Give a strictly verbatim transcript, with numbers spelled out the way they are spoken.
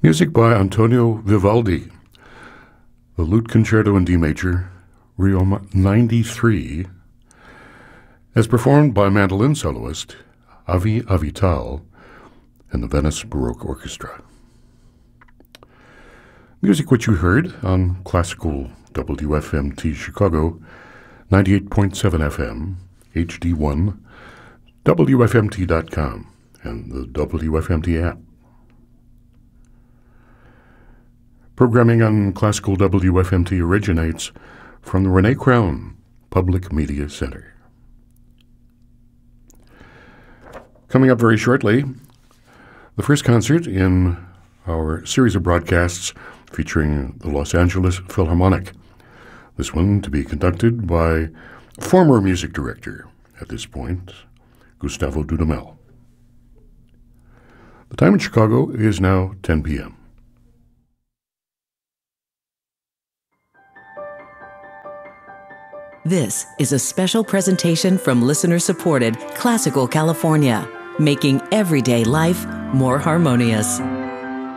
Music by Antonio Vivaldi. The Lute Concerto in D Major, Riom ninety-three, as performed by mandolin soloist Avi Avital and the Venice Baroque Orchestra. Music which you heard on classical W F M T Chicago, ninety-eight point seven F M, H D one, W F M T dot com, and the W F M T app. Programming on classical W F M T originates from the Renee Crown Public Media Center. Coming up very shortly, the first concert in our series of broadcasts featuring the Los Angeles Philharmonic. This one to be conducted by former music director at this point, Gustavo Dudamel. The time in Chicago is now ten p.m. This is a special presentation from listener-supported Classical California, making everyday life more harmonious.